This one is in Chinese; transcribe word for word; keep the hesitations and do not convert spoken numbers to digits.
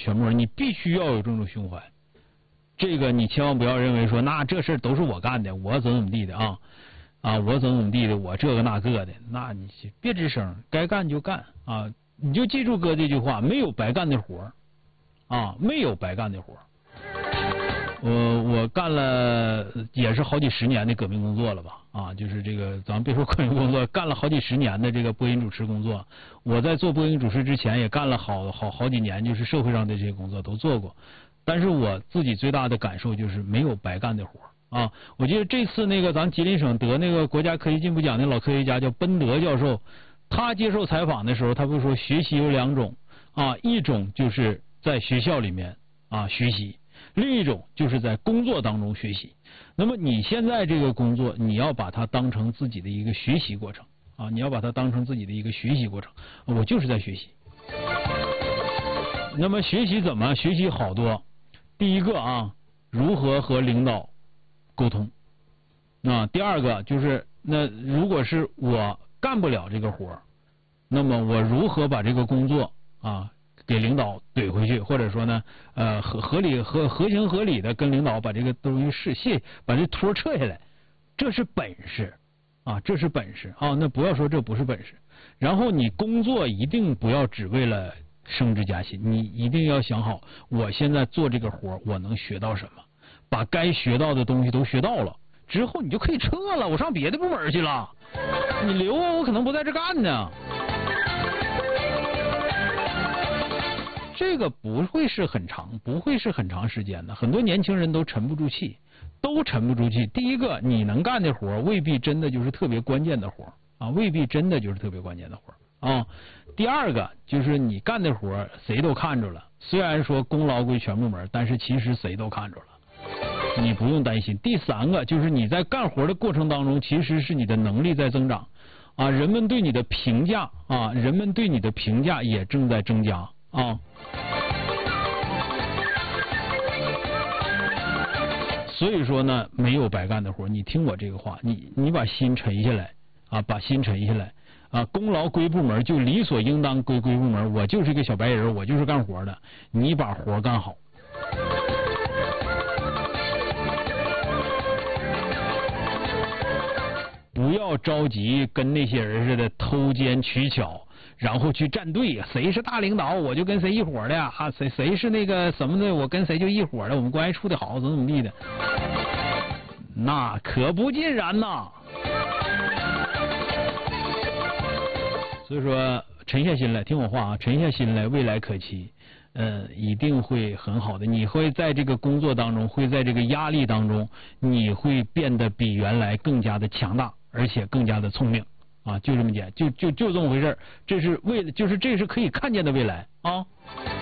全部人，你必须要有这种胸怀。这个你千万不要认为说，那这事都是我干的，我怎么怎么地的啊啊，我怎么怎么地的，我这个那个的，那你别吱声，该干就干啊！你就记住哥这句话，没有白干的活啊，没有白干的活。我我干了也是好几十年的革命工作了吧啊，就是这个咱别说革命工作，干了好几十年的这个播音主持工作。我在做播音主持之前也干了好好好几年，就是社会上的这些工作都做过。但是我自己最大的感受就是没有白干的活啊！我记得这次那个咱吉林省得那个国家科技进步奖的老科学家叫奔德教授，他接受采访的时候，他不是说学习有两种啊，一种就是在学校里面啊学习，另一种就是在工作当中学习。那么你现在这个工作，你要把它当成自己的一个学习过程啊，你要把它当成自己的一个学习过程。我就是在学习。那么学习怎么学习？好多。第一个啊，如何和领导沟通啊？第二个就是那如果是我干不了这个活，那么我如何把这个工作啊给领导怼回去，或者说呢呃合合理合合情合理的跟领导把这个东西是卸，把这托撤下来，这是本事啊，这是本事啊。那不要说这不是本事。然后你工作一定不要只为了升职加薪，你一定要想好，我现在做这个活我能学到什么，把该学到的东西都学到了之后，你就可以撤了，我上别的部门去了。你留我，我可能不在这干呢。这个不会是很长，不会是很长时间的。很多年轻人都沉不住气，都沉不住气。第一个，你能干的活未必真的就是特别关键的活啊，未必真的就是特别关键的活啊。第二个就是你干的活谁都看着了，虽然说功劳归全部门，但是其实谁都看着了，你不用担心。第三个就是你在干活的过程当中，其实是你的能力在增长啊，人们对你的评价啊，人们对你的评价也正在增加啊。所以说呢，没有白干的活。你听我这个话，你你把心沉下来啊，把心沉下来。啊，功劳归部门，就理所应当归归部门。我就是个小白人，我就是干活的，你把活干好。不要着急跟那些人似的偷奸取巧，然后去站队，谁是大领导我就跟谁一伙的啊，谁谁是那个什么的我跟谁就一伙的，我们关系处的好，怎么怎么地的，那可不尽然呐。所以说沉下心来，听我话啊，沉下心来，未来可期，呃，一定会很好的。你会在这个工作当中，会在这个压力当中，你会变得比原来更加的强大，而且更加的聪明啊，就这么简，就就就这么回事，这是为了，就是这是可以看见的未来啊。